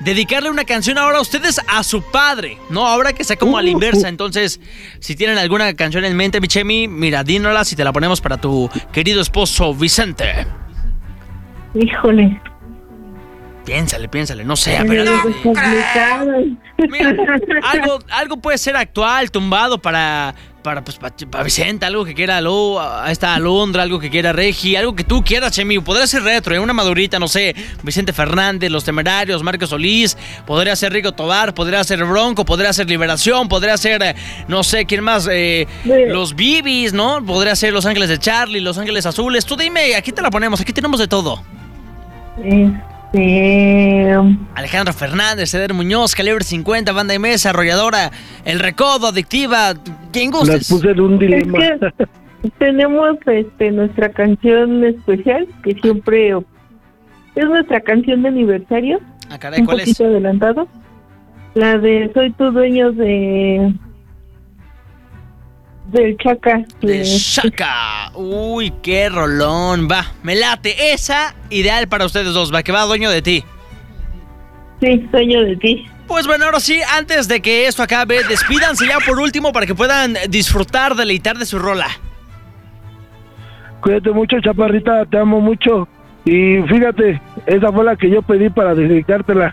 dedicarle una canción ahora a ustedes a su padre, ¿no? Ahora que sea como a la inversa. Entonces, si tienen alguna canción en mente, mi Chemi, mira, dínola si te la ponemos para tu querido esposo Vicente. Híjole. Piénsale, no sé, pero mira, algo puede ser actual, tumbado para Vicente, algo que quiera esta Alondra, algo que quiera Regi, algo que tú quieras, Chemi. Podría ser retro, una madurita, no sé, Vicente Fernández, Los Temerarios, Marcos Solís, podría ser Rigo Tobar, podría ser Bronco, podría ser Liberación, podría ser, no sé, ¿quién más? Los Bibis, ¿no? Podría ser Los Ángeles de Charlie, Los Ángeles Azules. Tú dime, aquí te la ponemos, aquí tenemos de todo. Alejandro Fernández, Ceder Muñoz, Calibre 50, Banda MS, Arrolladora, El Recodo, Adictiva, quien gustes. Las puse en un dilema. Es que tenemos nuestra canción especial, que siempre es nuestra canción de aniversario. Ah, caray, ¿cuál es? Un poquito adelantado. La de Soy tu dueño del Chaca. De Chaca. Uy, qué rolón. Va, me late. Esa, ideal para ustedes dos. Va, que va, Dueño de ti. Sí, Dueño de ti. Pues bueno, ahora sí, antes de que esto acabe, despídanse ya por último para que puedan disfrutar, deleitar de su rola. Cuídate mucho, chaparrita, te amo mucho. Y fíjate, esa fue la que yo pedí para dedicártela.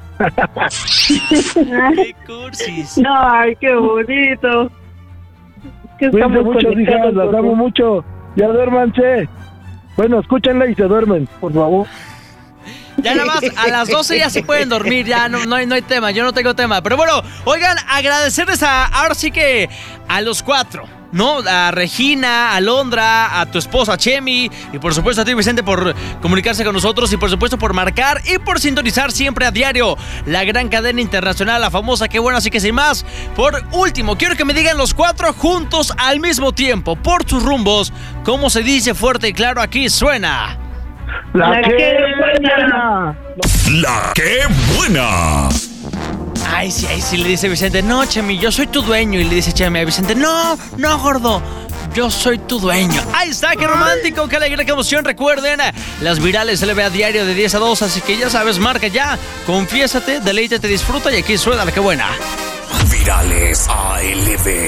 ¡Qué cursis! No, ay, qué bonito. Cuídense mucho, hijas, las amo mucho. Ya duérmanse. Bueno, escúchenla y se duermen, por favor. Ya nada más, a las 12 ya se pueden dormir, ya no hay tema, yo no tengo tema. Pero bueno, oigan, agradecerles ahora sí que a los 4, ¿no? A Regina, a Alondra, a tu esposa Chemi y por supuesto a ti, Vicente, por comunicarse con nosotros y por supuesto por marcar y por sintonizar siempre a diario la gran cadena internacional, la famosa Qué Bueno. Así que sin más, por último, quiero que me digan los 4 juntos al mismo tiempo, por sus rumbos, como se dice fuerte y claro, aquí suena... ¡La Qué Buena! ¡La Qué Buena! Ay, sí, le dice Vicente, no, Chemi, yo soy tu dueño. Y le dice Chemi a Vicente, no, gordo, yo soy tu dueño. Ahí está, qué romántico, qué alegría, qué emoción. Recuerden, las virales se le ve a diario de 10 a 2, así que ya sabes, marca ya, confiésate, deleítate, disfruta y aquí suena la Qué Buena. Virales ALB.